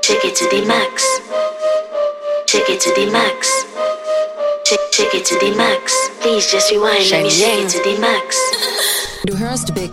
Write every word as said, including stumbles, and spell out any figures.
Take it to the max. Take it to the max. Take, take it to the max. Please just rewind. Let me take it to the max. Du hörst Big